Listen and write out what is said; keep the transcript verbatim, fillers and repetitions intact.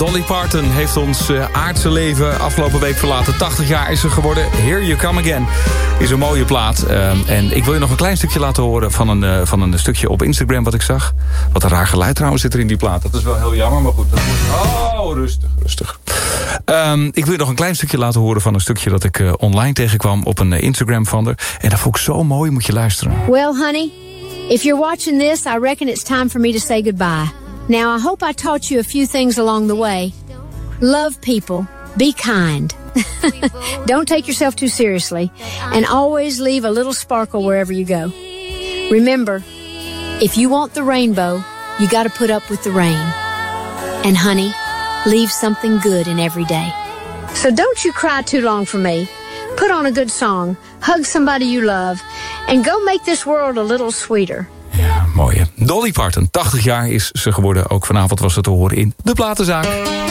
Dolly Parton heeft ons uh, aardse leven afgelopen week verlaten. tachtig jaar is ze geworden. Here You Come Again is een mooie plaat. Uh, en ik wil je nog een klein stukje laten horen van een, uh, van een stukje op Instagram wat ik zag. Wat een raar geluid trouwens zit er in die plaat. Dat is wel heel jammer, maar goed. Dat moet... Oh, rustig, rustig. Um, ik wil je nog een klein stukje laten horen van een stukje dat ik uh, online tegenkwam op een uh, Instagram van haar. En dat vond ik zo mooi, moet je luisteren. Well, honey, if you're watching this, I reckon it's time for me to say goodbye. Now, I hope I taught you a few things along the way. Love people. Be kind. Don't take yourself too seriously. And always leave a little sparkle wherever you go. Remember, if you want the rainbow, you got to put up with the rain. And honey, leave something good in every day. So don't you cry too long for me. Put on a good song, hug somebody you love, and go make this world a little sweeter. Ja, mooi hè. Dolly Parton, tachtig jaar is ze geworden. Ook vanavond was het te horen in De Platenzaak.